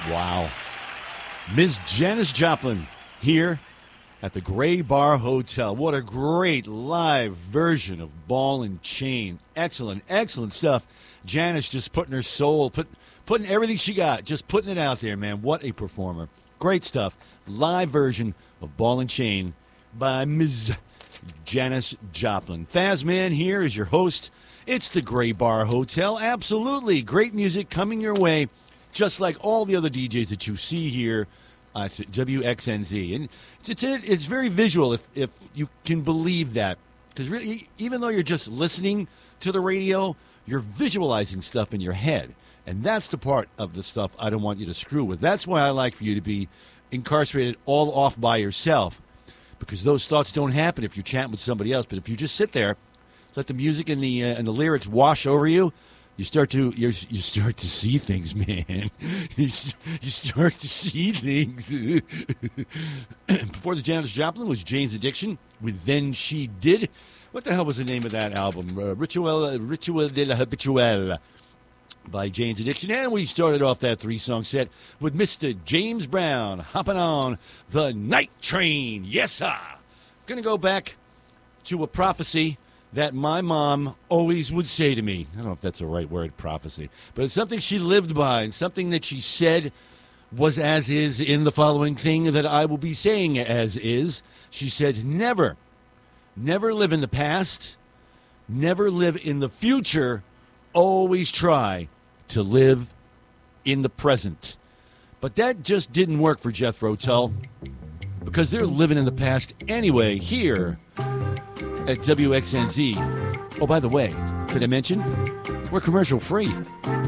Wow. Ms. Janis Joplin here at the Gray Bar Hotel. What a great live version of Ball and Chain. Excellent, excellent stuff. Janis just putting her soul, putting everything she got, just putting it out there, man. What a performer. Great stuff. Live version of Ball and Chain by Ms. Janis Joplin. Fazman here is your host. It's the Gray Bar Hotel. Absolutely. Great music coming your way, just like all the other DJs that you see here at WXNZ. And it's very visual if you can believe that. Because really, even though you're just listening to the radio, you're visualizing stuff in your head. And that's the part of the stuff I don't want you to screw with. That's why I like for you to be incarcerated all off by yourself. Because those thoughts don't happen if you're chatting with somebody else. But if you just sit there, let the music and the lyrics wash over you, you start to see things, man. You start to see things. Before the Janis Joplin was Jane's Addiction with Then She Did. What the hell was the name of that album? Ritual de la Habituelle by Jane's Addiction. And we started off that three-song set with Mr. James Brown hopping on the Night Train. Yes, sir. Going to go back to a prophecy that my mom always would say to me. I don't know if that's the right word, prophecy, but it's something she lived by and something that she said was as is in the following thing that I will be saying as is. She said, never live in the past, never live in the future, always try to live in the present. But that just didn't work for Jethro Tull because they're living in the past anyway here at WXNZ. Oh, by the way, did I mention we're commercial free?